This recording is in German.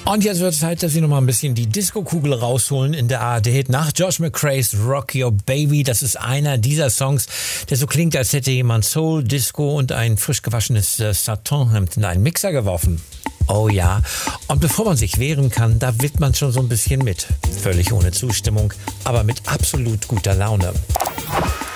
Und jetzt wird es Zeit, dass Sie noch mal ein bisschen die Disco-Kugel rausholen in der ARD. Nach Josh McRae's Rock Your Baby, das ist einer dieser Songs, der so klingt, als hätte jemand Soul, Disco und ein frisch gewaschenes Satin-Hemd in einen Mixer geworfen. Oh ja, und bevor man sich wehren kann, da wippt man schon so ein bisschen mit. Völlig ohne Zustimmung, aber mit absolut guter Laune.